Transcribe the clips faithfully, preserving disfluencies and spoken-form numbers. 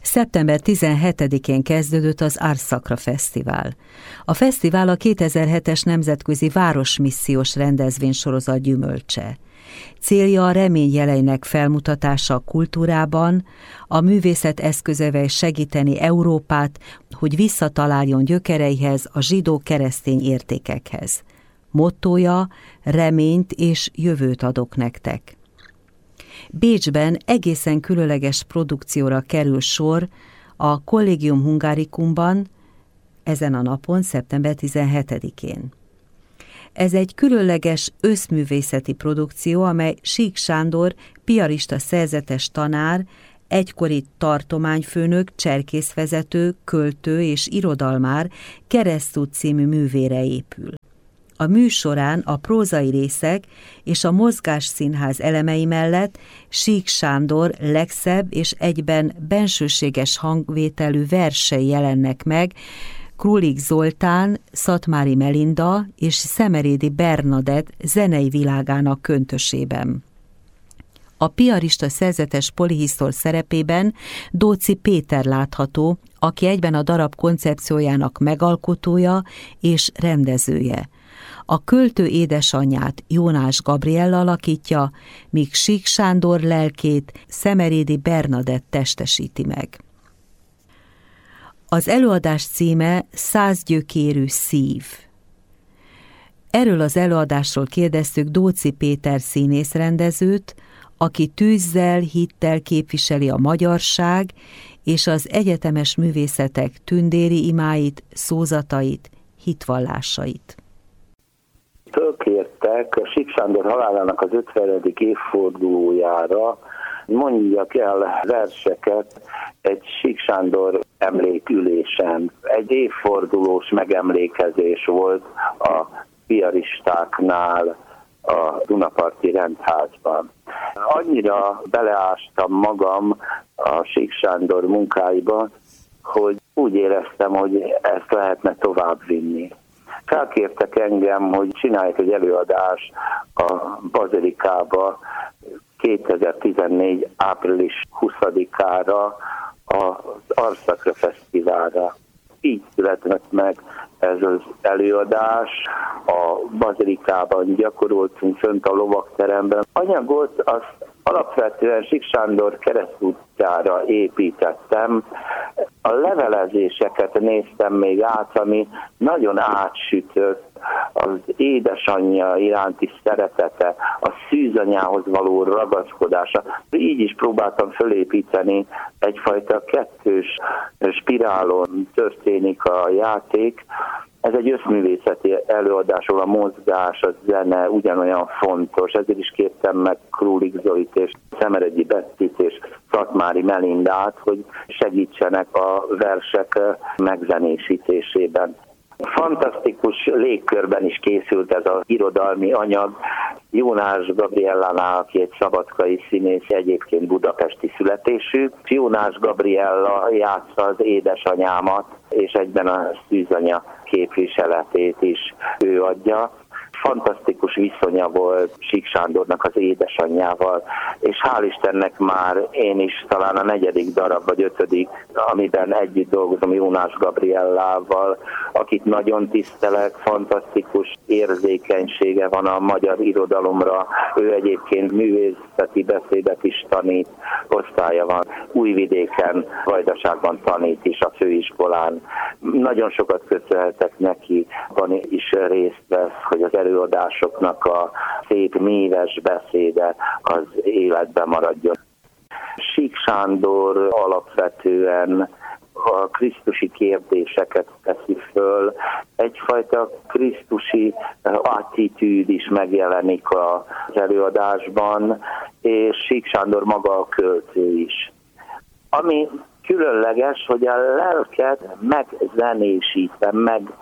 szeptember tizenhetedikén kezdődött az Árszakra Fesztivál. A fesztivál a kétezer-hetes nemzetközi városmissziós rendezvénysorozat gyümölcse. Célja a remény jeleinek felmutatása a kultúrában, a művészet eszközével segíteni Európát, hogy visszataláljon gyökereihez, a zsidó-keresztény értékekhez. Mottója: reményt és jövőt adok nektek. Bécsben egészen különleges produkcióra kerül sor a Collegium Hungaricumban ezen a napon, szeptember tizenhetedikén. Ez egy különleges összművészeti produkció, amely Sík Sándor, piarista szerzetes tanár, egykori tartományfőnök, cserkészvezető, költő és irodalmár Keresztút című művére épül. A mű során a prózai részek és a mozgásszínház elemei mellett Sík Sándor legszebb és egyben bensőséges hangvételű versei jelennek meg Krulik Zoltán, Szatmári Melinda és Szemerédi Bernadett zenei világának köntösében. A piarista szerzetes polihisztor szerepében Dóczy Péter látható, aki egyben a darab koncepciójának megalkotója és rendezője. A költő édesanyját Jónás Gabriella alakítja, míg Sík Sándor lelkét Szemerédi Bernadett testesíti meg. Az előadás címe Százgyökérű szív. Erről az előadásról kérdeztük Dóczy Péter színészrendezőt, aki tűzzel, hittel képviseli a magyarság és az egyetemes művészetek tündéri imáit, szózatait, hitvallásait. Fölkértek a Sík Sándor halálának az ötvenedik évfordulójára, mondjak el verseket egy Sík Sándor emlékülésen. Egy évfordulós megemlékezés volt a piaristáknál a Dunaparti rendházban. Annyira beleástam magam a Sík Sándor munkáiba, hogy úgy éreztem, hogy ezt lehetne továbbvinni. Felkértek engem, hogy csináljak egy előadást a Bazilikába kétezer-tizennégy. április huszadikára az Árszakra Fesztiválra. Így született meg ez az előadás. A Bazilikában gyakoroltunk fönt a lovakteremben. Anyagot azt alapvetően Sík Sándor keresztútjára építettem. A levelezéseket néztem még át, ami nagyon átsütött, az édesanyja iránti szeretete, a szűzanyához való ragaszkodása. Így is próbáltam fölépíteni, egyfajta kettős spirálon történik a játék. Ez egy összművészeti előadásról, a mozgás, a zene ugyanolyan fontos, ezért is kértem meg Krulik Zolit és Szemeredi Bettit és Szatmári Melindát, hogy segítsenek a versek megzenésítésében. Fantasztikus légkörben is készült ez az irodalmi anyag. Jónás Gabriellánál, aki egy szabadkai színész, egyébként budapesti születésű. Jónás Gabriella játsza az édesanyámat, és egyben a szűzanya képviseletét is ő adja. Fantasztikus viszonya volt Sík Sándornak az édesanyjával, és hál' Istennek már én is talán a negyedik darab vagy ötödik, amiben együtt dolgozom Jónás Gabriellával, akit nagyon tisztelek, fantasztikus érzékenysége van a magyar irodalomra. Ő egyébként művészeti beszédet is tanít, osztálya van Újvidéken, Vajdaságban tanít is a főiskolán. Nagyon sokat köszönhetek neki, van is részt vesz, hogy az előadásoknak a szép míves beszéde az életben maradjon. Sík Sándor alapvetően a krisztusi kérdéseket teszi föl, egyfajta krisztusi attitűd is megjelenik az előadásban, és Sík Sándor maga a költő is. Ami különleges, hogy a lelket megzenésítve,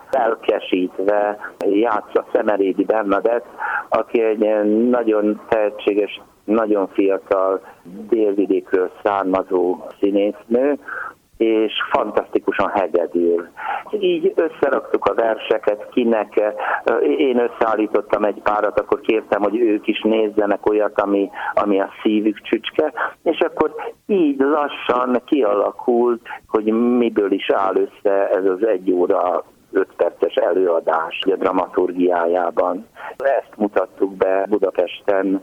meglelkesítve játsza Szemerédi Bernadett, aki egy nagyon tehetséges, nagyon fiatal délvidékről származó színésznő, és fantasztikusan hegedül. Így összeraktuk a verseket, kinek, én összeállítottam egy párat, akkor kértem, hogy ők is nézzenek olyat, ami, ami a szívük csücske, és akkor így lassan kialakult, hogy miből is áll össze ez az egy óra öt perces előadás a dramaturgiájában. Ezt mutattuk be Budapesten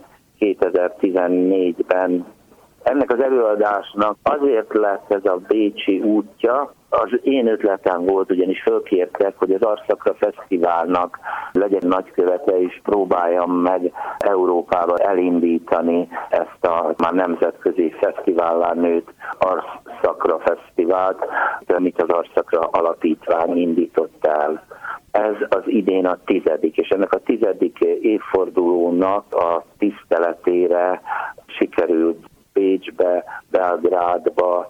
kétezer-tizennégyben. Ennek az előadásnak azért lett ez a bécsi útja, az én ötletem volt, ugyanis fölkértek, hogy az Arszakra Fesztiválnak legyen nagykövete, és próbáljam meg Európába elindítani ezt a már nemzetközi fesztivállá nőtt Arszakra Fesztivált, amit az Arszakra Alapítvány indított el. Ez az idén a tizedik, és ennek a tizedik évfordulónak a tiszteletére sikerült Bécsbe, Belgrádba,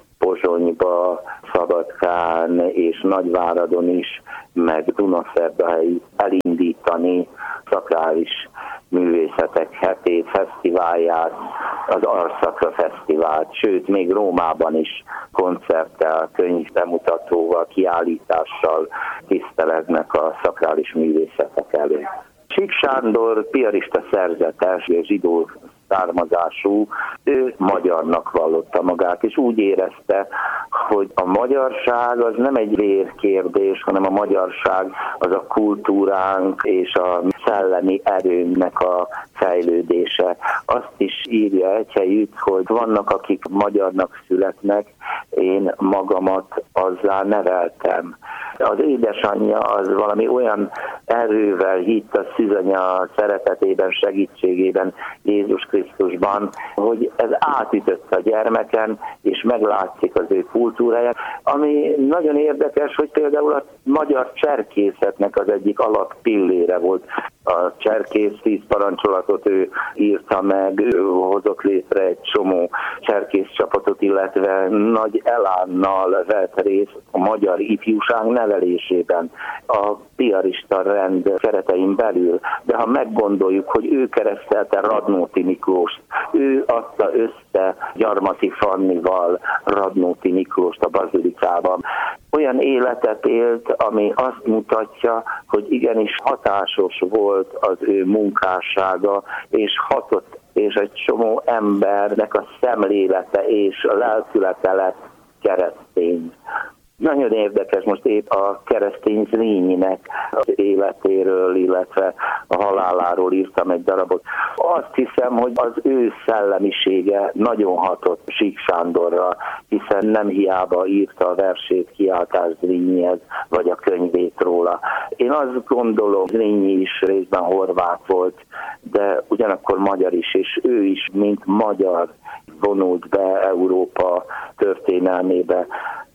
Pozsonyba, Szabadkán és Nagyváradon is, meg Dunaszerdahelyi elindítani szakrális művészetek hetét, fesztiválját, az Arszakra Fesztivált, sőt, még Rómában is koncerttel, könyvbemutatóval, kiállítással tisztelegnek a szakrális művészetek előtt. Sík Sándor piarista szerzetes, zsidó származású, ő magyarnak vallotta magát, és úgy érezte, hogy a magyarság az nem egy vérkérdés, hanem a magyarság az a kultúránk és a szellemi erőnknek a fejlődése. Azt is írja egy helyütt, hogy vannak, akik magyarnak születnek, én magamat azzá neveltem. Az édesanyja az valami olyan erővel hitt a szűzanya szeretetében, segítségében, Jézus Krisztusban, hogy ez átütött a gyermeken, és meglátszik az ő kultúráját. Ami nagyon érdekes, hogy például a magyar cserkészetnek az egyik alappillére volt. A cserkész tíz parancsolatot ő írta meg, ő hozott létre egy csomó cserkész csapatot, illetve nagy elánnal vett részt a magyar ifjúság nevelésében a piarista rend keretein belül. De ha meggondoljuk, hogy ő keresztelte Radnóti Miklóst, ő adta össze Gyarmati Fannival Radnóti Miklóst a bazilikában. Olyan életet élt, ami azt mutatja, hogy igenis hatásos volt az ő munkássága, és hatott, és egy csomó embernek a szemlélete és a lelkülete lett keresztény. Nagyon érdekes, most épp a keresztény Zrínyinek az életéről, illetve a haláláról írtam egy darabot. Azt hiszem, hogy az ő szellemisége nagyon hatott Sík Sándorra, hiszen nem hiába írta a versét Kiáltás Zrínyihez, vagy a könyvét róla. Én azt gondolom, Zrínyi is részben horvát volt, de ugyanakkor magyar is, és ő is, mint magyar vonult be Európa történelmébe.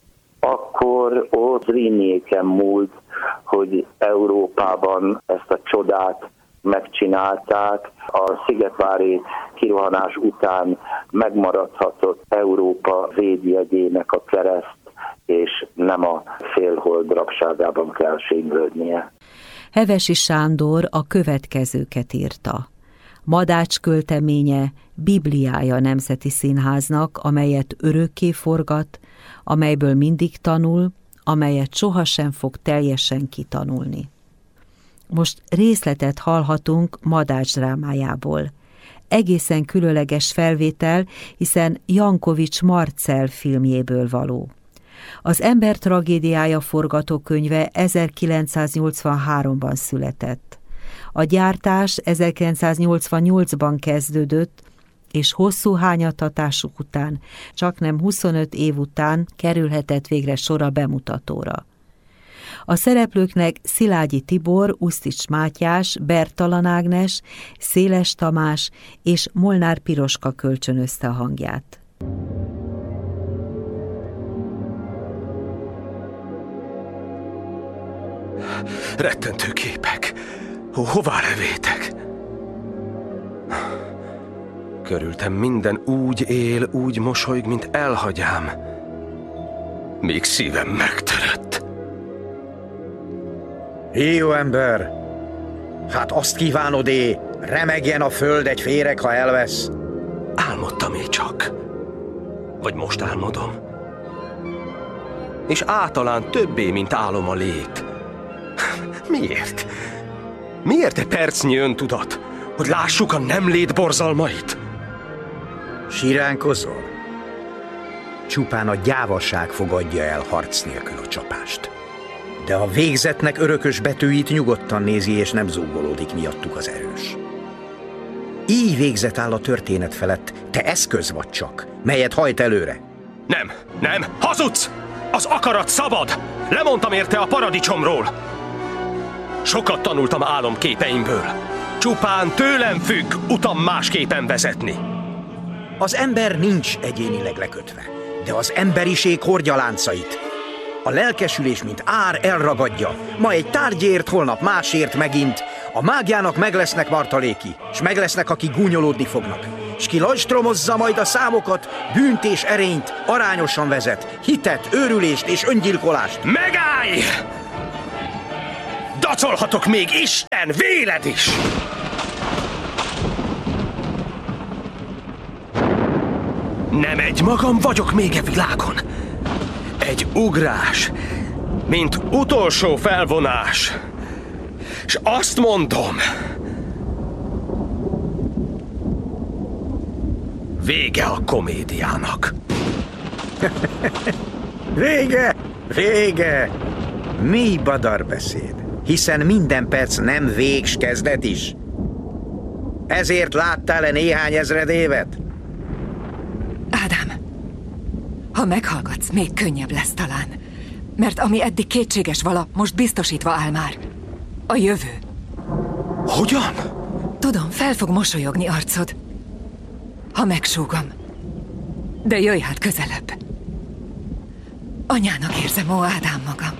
Akkor ott Zrínyiéken múlt, hogy Európában ezt a csodát megcsinálták. A szigetvári kirohanás után megmaradhatott Európa védjegyének a kereszt, és nem a félhold rabságában kell sínylődnie. Hevesi Sándor a következőket írta. Madács költeménye Bibliája a Nemzeti Színháznak, amelyet örökké forgat, amelyből mindig tanul, amelyet sohasem fog teljesen kitanulni. Most részletet hallhatunk Madács drámájából. Egészen különleges felvétel, hiszen Jankovics Marcell filmjéből való. Az Ember tragédiája forgatókönyve ezerkilencszáznyolcvanháromban született. A gyártás ezerkilencszáznyolcvannyolcban kezdődött, és hosszú hányattatásuk után, csaknem huszonöt év után kerülhetett végre sor a bemutatóra. A szereplőknek Szilágyi Tibor, Usztics Mátyás, Bertalan Ágnes, Széles Tamás és Molnár Piroska kölcsönözte a hangját. Rettentő képek! Hová levétek? Körültem minden úgy él, úgy mosolyg, mint elhagyám. Még szívem megtörött. Jó ember! Hát azt kívánod-é, remegjen a föld egy féreg, ha elvesz? Álmodtam én csak. Vagy most álmodom. és általán többé, mint álom a lét. Miért? Miért egy percnyi öntudat, hogy lássuk a nem lét borzalmait? Siránkozol? Csupán a gyávaság fogadja el harc nélkül a csapást. De a végzetnek örökös betűit nyugodtan nézi, és nem zúgolódik miattuk az erős. Így végzet áll a történet felett, te eszköz vagy csak, melyet hajt előre. Nem, nem, hazudsz! Az akarat szabad! Lemondtam érte a paradicsomról! Sokat tanultam álomképeimből. Csupán tőlem függ utam másképpen vezetni. Az ember nincs egyénileg lekötve, de az emberiség hordja láncait. A lelkesülés, mint ár, elragadja. Ma egy tárgyért, holnap másért megint. A mágiának meg lesznek martaléki, s meg lesznek, akik gúnyolódni fognak. S ki lajstromozza majd a számokat, bűnt és erényt, arányosan vezet, hitet, őrülést és öngyilkolást. Megállj! Dacolhatok még, Isten, véled is! Nem egymagam vagyok még e világon. Egy ugrás, mint utolsó felvonás. És azt mondom, vége a komédiának. Vége, vége! Mi badarbeszéd, hiszen minden perc nem végs kezdet is. Ezért láttál-e néhány ezred évet? Ádám, ha meghallgatsz, még könnyebb lesz talán. Mert ami eddig kétséges vala, most biztosítva áll már. A jövő. Hogyan? Tudom, fel fog mosolyogni arcod, ha megsúgom. De jöjj hát közelebb. Anyának érzem, ó Ádám magam.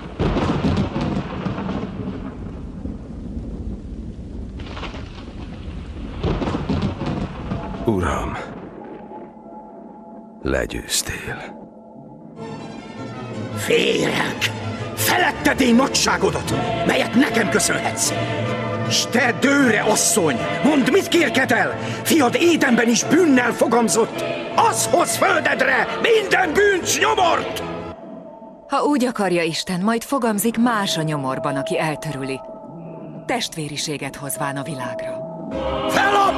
Uram, legyőztél. Félek! Feletted én nagyságodat, melyet nekem köszönhetsz. S te, dőre asszony, mondd, mit kérkedel? Fiad Édenben is bűnnel fogamzott. Az hoz földedre minden bűncs nyomort! Ha úgy akarja Isten, majd fogamzik más a nyomorban, aki eltörüli. Testvériséget hozván a világra. Fel